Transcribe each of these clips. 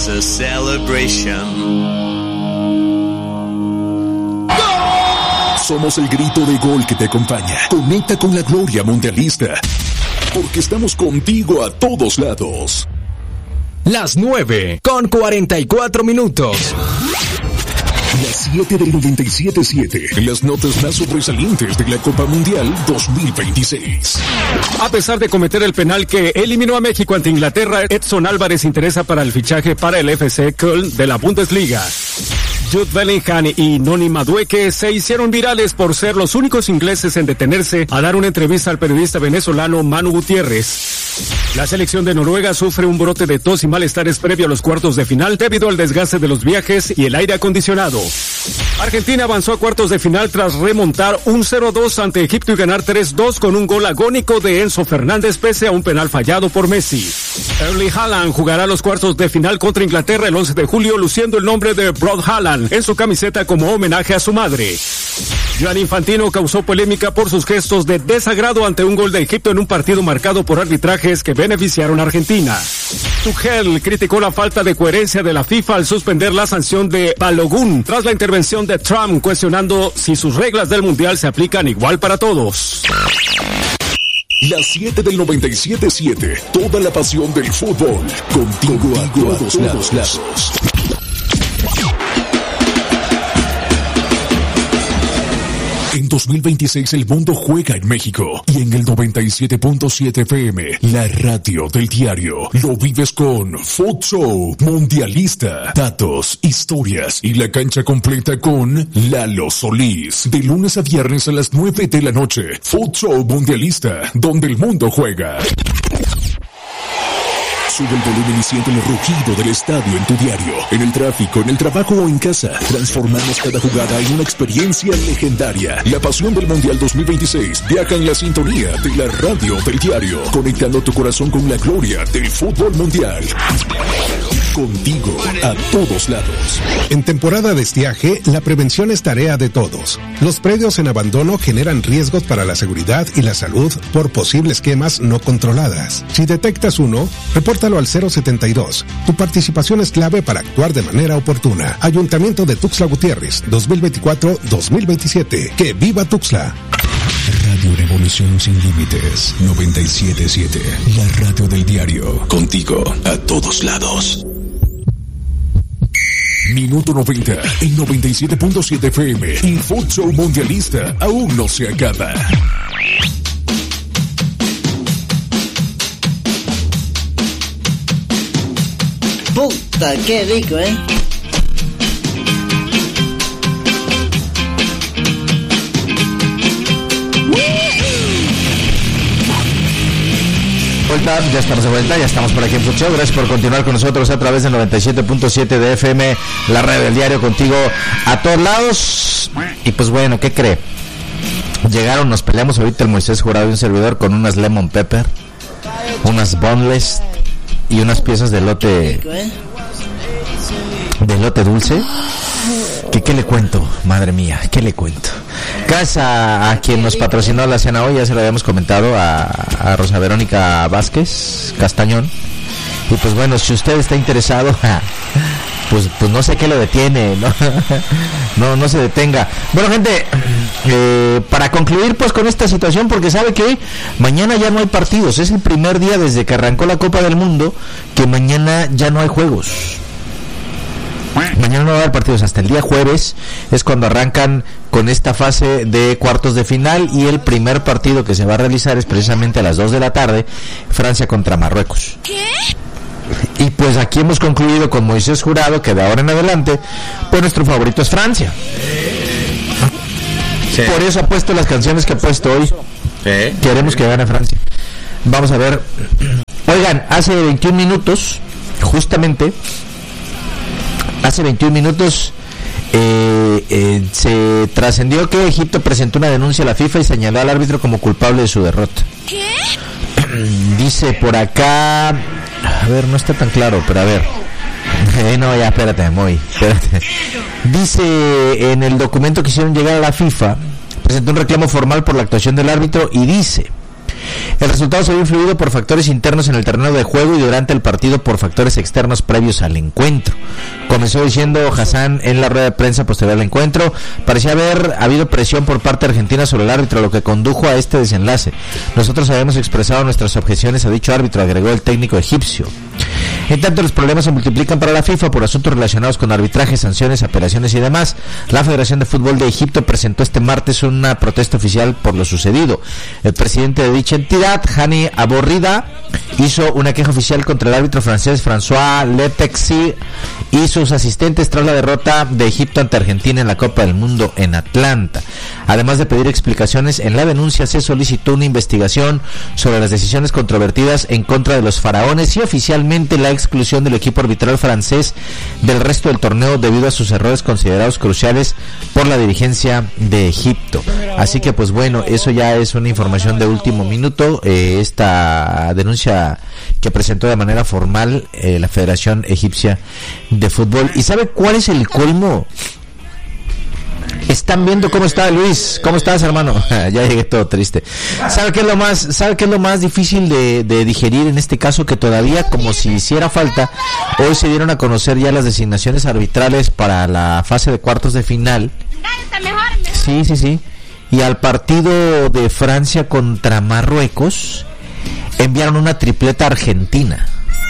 A celebration. Somos el grito de gol que te acompaña. Conecta con la gloria mundialista, porque estamos contigo a todos lados. Las 9:44. Las 7 del 97.7. Las notas más sobresalientes de la Copa Mundial 2026. A pesar de cometer el penal que eliminó a México ante Inglaterra, Edson Álvarez interesa para el fichaje para el FC Köln de la Bundesliga. Jude Bellingham y Noni Madueke se hicieron virales por ser los únicos ingleses en detenerse a dar una entrevista al periodista venezolano Manu Gutiérrez. La selección de Noruega sufre un brote de tos y malestares previo a los cuartos de final debido al desgaste de los viajes y el aire acondicionado. Argentina avanzó a cuartos de final tras remontar un 0-2 ante Egipto y ganar 3-2 con un gol agónico de Enzo Fernández pese a un penal fallado por Messi. Erling Haaland jugará los cuartos de final contra Inglaterra el 11 de julio luciendo el nombre de Brod Haaland en su camiseta como homenaje a su madre. Gianni Infantino causó polémica por sus gestos de desagrado ante un gol de Egipto en un partido marcado por arbitrajes que beneficiaron a Argentina. Tuchel criticó la falta de coherencia de la FIFA al suspender la sanción de Balogun tras la intervención de Trump cuestionando si sus reglas del Mundial se aplican igual para todos. Las 7 del 97.7. Toda la pasión del fútbol. Contigo a todos lados. En 2026 el mundo juega en México y en el 97.7 FM, la radio del diario, lo vives con Futsal Mundialista, datos, historias y la cancha completa con Lalo Solís. De lunes a viernes a las 9 de la noche, Futsal Mundialista, donde el mundo juega. Sube el volumen y siente el rugido del estadio en tu diario, en el tráfico, en el trabajo o en casa. Transformamos cada jugada en una experiencia legendaria. La pasión del Mundial 2026 viaja en la sintonía de la radio del diario, conectando tu corazón con la gloria del fútbol mundial. Contigo a todos lados. En temporada de estiaje, la prevención es tarea de todos. Los predios en abandono generan riesgos para la seguridad y la salud por posibles quemas no controladas. Si detectas uno, repórtalo al 072. Tu participación es clave para actuar de manera oportuna. Ayuntamiento de Tuxtla Gutiérrez, 2024-2027. ¡Que viva Tuxtla! Radio Revolución Sin Límites 97.7. La radio del diario. Contigo a todos lados. Minuto 90 en 97.7 FM. El Futsal Mundialista aún no se acaba. Puta, qué rico, Ya estamos de vuelta, ya estamos por aquí en Futsal. Gracias por continuar con nosotros a través del 97.7 de FM, la red del diario, contigo a todos lados. Y pues bueno, ¿qué cree? Nos peleamos ahorita el Moisés Jurado y un servidor con unas lemon pepper, unas boneless y unas piezas de elote dulce. ¿Qué le cuento? Madre mía, ¿qué le cuento? Gracias a quien nos patrocinó la cena hoy, ya se lo habíamos comentado, a Rosa Verónica Vázquez Castañón. Y pues bueno, si usted está interesado, pues no sé qué lo detiene, no se detenga. Bueno, gente, para concluir pues con esta situación, porque sabe que mañana ya no hay partidos, es el primer día desde que arrancó la Copa del Mundo que mañana ya no hay juegos. Mañana no va a haber partidos, hasta el día jueves es cuando arrancan con esta fase de cuartos de final, y el primer partido que se va a realizar es precisamente a las 2 de la tarde, Francia contra Marruecos. ¿Qué? Y pues aquí hemos concluido con Moisés Jurado que de ahora en adelante pues nuestro favorito es Francia. Sí. Por eso ha puesto las canciones que ha puesto hoy. Sí. Queremos que gane Francia. Vamos a ver. Oigan, hace 21 minutos justamente hace 21 minutos se trascendió que Egipto presentó una denuncia a la FIFA y señaló al árbitro como culpable de su derrota. ¿Qué? Dice por acá, a ver, no está tan claro, pero a ver. No, ya, espérate. Dice en el documento que hicieron llegar a la FIFA, presentó un reclamo formal por la actuación del árbitro y dice: El resultado se vio influido por factores internos en el terreno de juego y durante el partido por factores externos previos al encuentro. Comenzó diciendo Hassan en la rueda de prensa posterior al encuentro: parecía haber habido presión por parte de Argentina sobre el árbitro, lo que condujo a este desenlace. Nosotros habíamos expresado nuestras objeciones a dicho árbitro, agregó el técnico egipcio. En tanto, los problemas se multiplican para la FIFA por asuntos relacionados con arbitraje, sanciones, apelaciones y demás. La Federación de Fútbol de Egipto presentó este martes una protesta oficial por lo sucedido. El presidente de dicha entidad, Hani Aborrida, hizo una queja oficial contra el árbitro francés François Letexi y sus asistentes tras la derrota de Egipto ante Argentina en la Copa del Mundo en Atlanta. Además de pedir explicaciones, en la denuncia se solicitó una investigación sobre las decisiones controvertidas en contra de los faraones y oficialmente la exclusión del equipo arbitral francés del resto del torneo debido a sus errores considerados cruciales por la dirigencia de Egipto. Así que pues bueno, eso ya es una información de último minuto, esta denuncia que presentó de manera formal la Federación Egipcia de Fútbol. ¿Y sabe cuál es el colmo? Están viendo cómo está Luis. ¿Cómo estás, hermano? Ya llegué todo triste. ¿Sabe qué es lo más difícil de digerir en este caso? Que todavía, como si hiciera falta, hoy se dieron a conocer ya las designaciones arbitrales para la fase de cuartos de final. Sí. Y al partido de Francia contra Marruecos enviaron una tripleta argentina.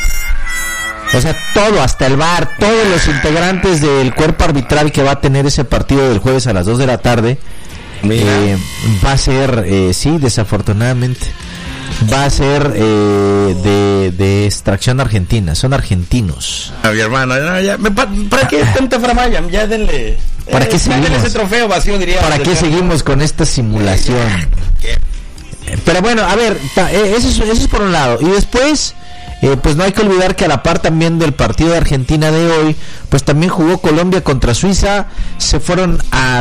O sea, todo, hasta el VAR, todos los integrantes del cuerpo arbitral que va a tener ese partido del jueves a las 2 de la tarde, va a ser, sí, desafortunadamente, va a ser de extracción argentina, son argentinos. A mi hermano, ¿para qué tanta framaya? Ya denle. ¿Para qué seguimos? Ese trofeo vacío, diría. ¿Para qué seguimos con esta simulación? Pero bueno, a ver, eso es por un lado. Y después, pues no hay que olvidar que a la par también del partido de Argentina de hoy, pues también jugó Colombia contra Suiza. Se fueron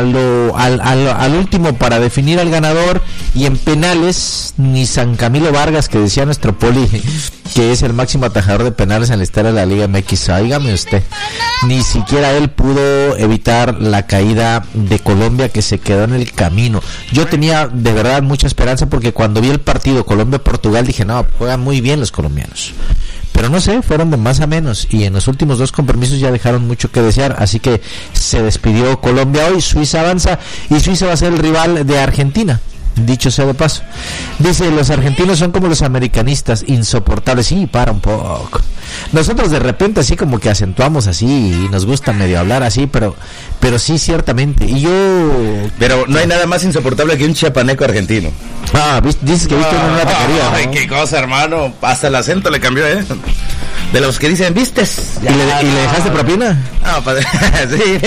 al último para definir al ganador, y en penales ni San Camilo Vargas, que decía nuestro Poli que es el máximo atajador de penales en la historia de la Liga MX, óigame usted, ni siquiera él pudo evitar la caída de Colombia, que se quedó en el camino. Yo tenía de verdad mucha esperanza, porque cuando vi el partido Colombia-Portugal dije, no, juegan muy bien los colombianos. Pero no sé, fueron de más a menos, y en los últimos dos compromisos ya dejaron mucho que desear. Así que se despidió Colombia hoy, Suiza avanza, y Suiza va a ser el rival de Argentina, dicho sea de paso. Dice, los argentinos son como los americanistas, insoportables. Sí, para un poco. Nosotros de repente así como que acentuamos así y nos gusta medio hablar así, pero sí, ciertamente. Y yo... Pero no hay nada más insoportable que un chiapaneco argentino. Dices que viste una taquería, ¿no? Ay, qué cosa, hermano. Hasta el acento le cambió, De los que dicen, ¿vistes? ¿Y le dejaste propina? No, sí.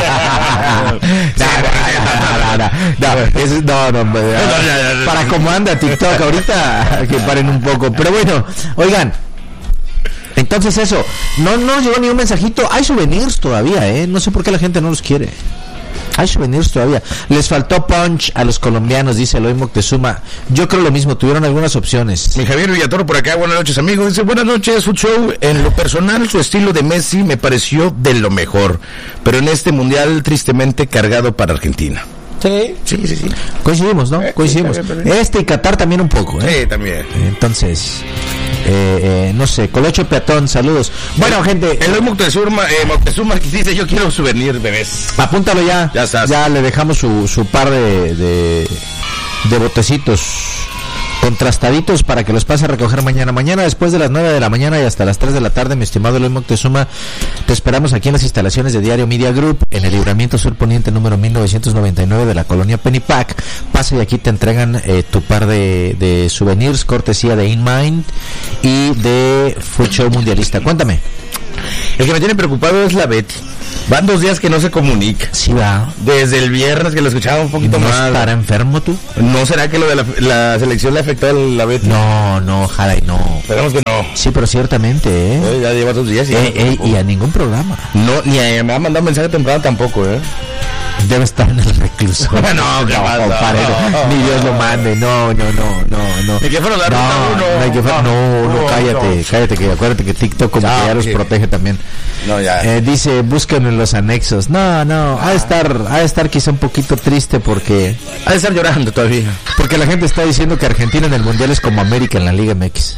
No. Para cómo anda TikTok ahorita, que paren un poco. Pero bueno, oigan, entonces eso, no nos llegó ni un mensajito. Hay souvenirs todavía, no sé por qué la gente no los quiere. Hay souvenirs todavía. Les faltó punch a los colombianos, dice Eloy Moctezuma. Yo creo lo mismo, tuvieron algunas opciones. Mi Javier Villatoro por acá, buenas noches, amigos. Dice, buenas noches, Food Show. En lo personal, su estilo de Messi me pareció de lo mejor, pero en este mundial tristemente cargado para Argentina. Sí. Coincidimos, ¿no? Coincidimos. Y Qatar también un poco, Sí, también. Entonces, no sé, Colocho Peatón, saludos. Bueno, gente. El Moctezuma dice, yo quiero un souvenir, bebés. Apúntalo ya. Ya estás. Ya le dejamos su par de botecitos contrastaditos para que los pase a recoger mañana después de las 9 de la mañana y hasta las 3 de la tarde, mi estimado Eloy Moctezuma. Te esperamos aquí en las instalaciones de Diario Media Group, en el Libramiento Sur Poniente número 1999 de la colonia Pennypack. Pasa y aquí te entregan tu par de souvenirs, cortesía de InMind y de Food Show Mundialista. Cuéntame. El que me tiene preocupado es la Betty. Van 2 días que no se comunica. Sí, va. Desde el viernes que lo escuchaba un poquito más. ¿Estará enfermo tú? ¿No será que lo de la selección le afectó a la Betty? No, ojalá y no. Esperemos que no. Sí, pero ciertamente, Ya lleva 2 días y a ningún programa. No, ni me ha mandado mensaje temprano tampoco, Debe estar en el recluso. No, compadre, ni Dios lo mande. No. Ni que fuera la ruta No, cállate, que acuérdate que TikTok como que ya los protege también. No, ya. Dice, busquen en los anexos. No, ha de estar quizá un poquito triste porque... Ha de estar llorando todavía. Porque la gente está diciendo que Argentina en el Mundial es como América en la Liga MX.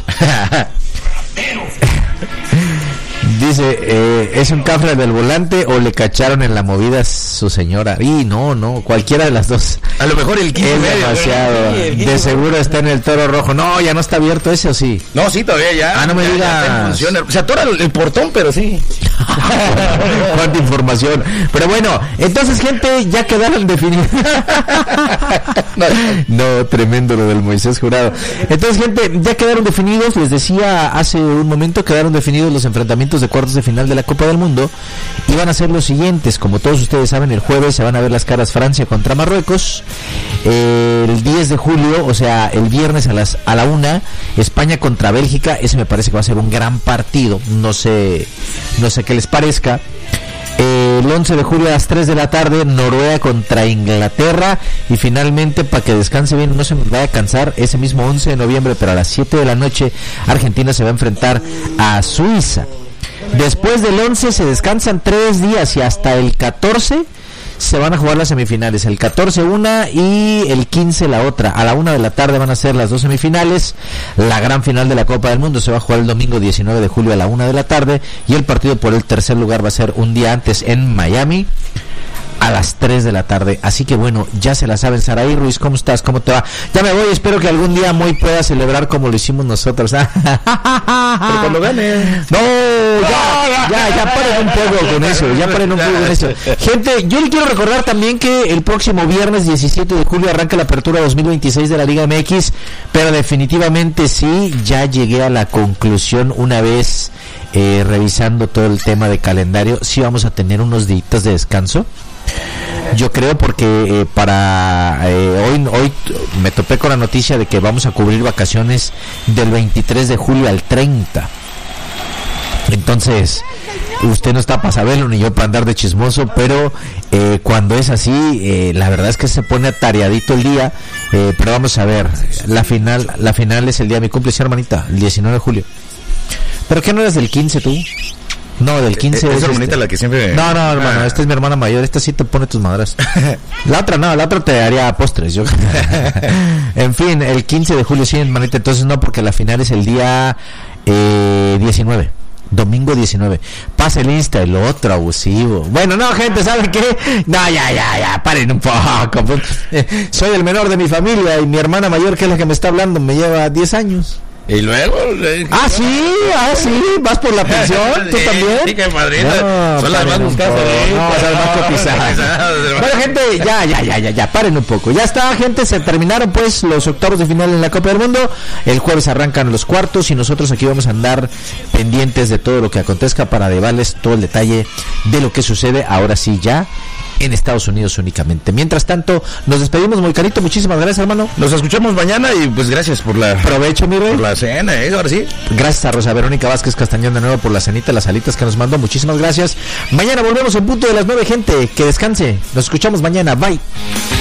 Dice, ¿es un cafre del volante o le cacharon en la movida su señora? Y no, cualquiera de las dos. A lo mejor el 15 es demasiado. De seguro está en el Toro Rojo. No, ya no está abierto ese, ¿o sí? No, sí, todavía ya. No me digas. Se atora el portón, pero sí. Cuánta información. Pero bueno, entonces, gente, ya quedaron definidos. No, tremendo lo del Moisés Jurado. Entonces, gente, ya quedaron definidos. Les decía hace un momento, quedaron definidos los enfrentamientos de cuartos de final de la Copa del Mundo, y van a ser los siguientes. Como todos ustedes saben, el jueves se van a ver las caras Francia contra Marruecos, el 10 de julio, o sea, el viernes a la 1, España contra Bélgica. Ese me parece que va a ser un gran partido, no sé qué les parezca. El 11 de julio a las 3 de la tarde, Noruega contra Inglaterra. Y finalmente, para que descanse bien, no se nos vaya a cansar, ese mismo 11 de noviembre, pero a las 7 de la noche, Argentina se va a enfrentar a Suiza. Después del 11 se descansan 3 días y hasta el 14 se van a jugar las semifinales. El 14 una y el 15 la otra. A la 1 de la tarde van a ser las dos semifinales. La gran final de la Copa del Mundo se va a jugar el domingo 19 de julio a la 1 de la tarde. Y el partido por el tercer lugar va a ser un día antes en Miami, a las 3 de la tarde. Así que bueno, ya se la saben. Saraí Ruiz, ¿cómo estás? ¿Cómo te va? Ya me voy, espero que algún día Moy pueda celebrar como lo hicimos nosotros. Pero cuando gane. No, ya paren un poco con eso, Gente, yo le quiero recordar también que el próximo viernes 17 de julio arranca la apertura 2026 de la Liga MX, pero definitivamente sí, ya llegué a la conclusión una vez revisando todo el tema de calendario. Sí vamos a tener unos días de descanso. Yo creo porque hoy me topé con la noticia de que vamos a cubrir vacaciones del 23 de julio al 30. Entonces, usted no está para saberlo ni yo para andar de chismoso, pero cuando es así, la verdad es que se pone atareadito el día. Pero vamos a ver, la final es el día de mi cumpleaños, hermanita, el 19 de julio. ¿Pero qué no eres del 15 tú? No, del 15 es hermanita la que siempre... No, hermano, esta es mi hermana mayor. Esta sí te pone tus madras. La otra te daría postres. Yo. En fin, el 15 de julio sí, hermanita. Entonces no, porque la final es el día 19. Domingo 19. Pasa el Insta, el otro abusivo. Bueno, no, gente, ¿saben qué? No, ya, paren un poco. Soy el menor de mi familia y mi hermana mayor, que es la que me está hablando, me lleva 10 años. Y luego... sí, vas por la pensión, tú también. Sí, que madrina, son las más buscadas. Las más cotizadas. Bueno, gente, ya, paren un poco. Ya está, gente, se terminaron pues los octavos de final en la Copa del Mundo. El jueves arrancan los cuartos y nosotros aquí vamos a andar pendientes de todo lo que acontezca para llevarles todo el detalle de lo que sucede ahora sí ya en Estados Unidos únicamente. Mientras tanto, nos despedimos, muy carito. Muchísimas gracias, hermano. Nos escuchamos mañana y pues gracias por la... Provecho, mi rey. Por la cena, ahora sí. Gracias a Rosa Verónica Vázquez Castañón de nuevo por la cenita, las alitas que nos mandó. Muchísimas gracias. Mañana volvemos en punto de las 9, gente. Que descanse. Nos escuchamos mañana. Bye.